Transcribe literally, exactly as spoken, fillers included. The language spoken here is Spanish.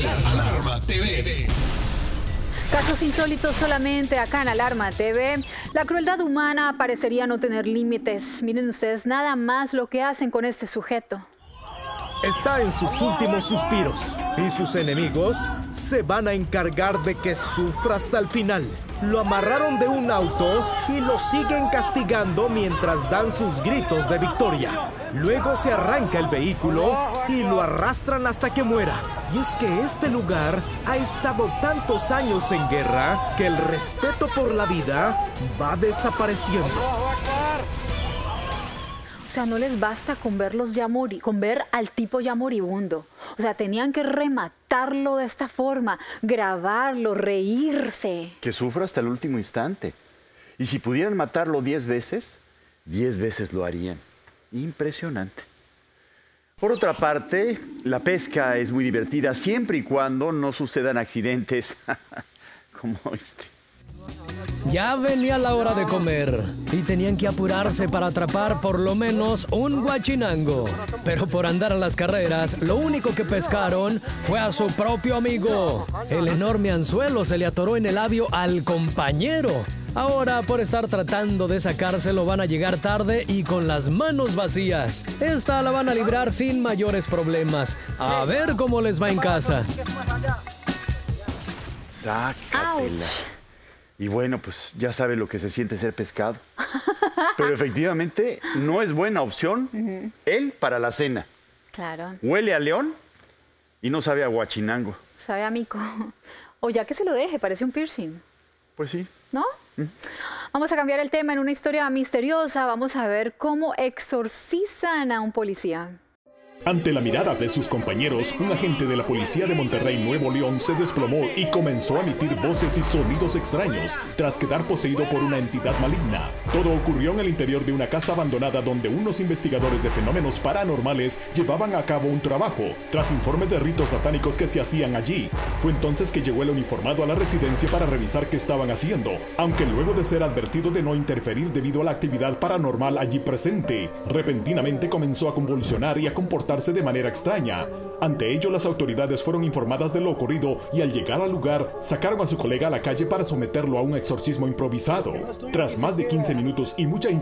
Alarma T V. Casos insólitos solamente acá en Alarma T V. La crueldad humana parecería no tener límites. Miren ustedes nada más lo que hacen con este sujeto. Está en sus últimos suspiros y sus enemigos se van a encargar de que sufra hasta el final. Lo amarraron de un auto y lo siguen castigando mientras dan sus gritos de victoria. Luego se arranca el vehículo y lo arrastran hasta que muera. Y es que este lugar ha estado tantos años en guerra que el respeto por la vida va desapareciendo. O sea, no les basta con verlos ya morir, con ver al tipo ya moribundo. O sea, tenían que rematarlo de esta forma, grabarlo, reírse. Que sufra hasta el último instante. Y si pudieran matarlo diez veces, diez veces lo harían. Impresionante. Por otra parte, la pesca es muy divertida siempre y cuando no sucedan accidentes como este. Ya venía la hora de comer y tenían que apurarse para atrapar por lo menos un guachinango. Pero por andar a las carreras, lo único que pescaron fue a su propio amigo. El enorme anzuelo se le atoró en el labio al compañero. Ahora, por estar tratando de sacárselo, van a llegar tarde y con las manos vacías. Esta la van a librar sin mayores problemas. A ver cómo les va en casa. Sácatela. Y bueno, pues ya sabe lo que se siente ser pescado. Pero efectivamente no es buena opción uh-huh. él para la cena. Claro. Huele a león y no sabe a guachinango. Sabe a mico. O ya que se lo deje, parece un piercing. Pues sí. ¿No? ¿Mm? Vamos a cambiar el tema en una historia misteriosa. Vamos a ver cómo exorcizan a un policía. Ante la mirada de sus compañeros, un agente de la policía de Monterrey, Nuevo León, se desplomó y comenzó a emitir voces y sonidos extraños tras quedar poseído por una entidad maligna. Todo ocurrió en el interior de una casa abandonada donde unos investigadores de fenómenos paranormales llevaban a cabo un trabajo, tras informes de ritos satánicos que se hacían allí. Fue entonces que llegó el uniformado a la residencia para revisar qué estaban haciendo, aunque luego de ser advertido de no interferir debido a la actividad paranormal allí presente, repentinamente comenzó a convulsionar y a comportarse de manera extraña. Ante ello, las autoridades fueron informadas de lo ocurrido y al llegar al lugar, sacaron a su colega a la calle para someterlo a un exorcismo improvisado. Tras más de quince minutos y mucha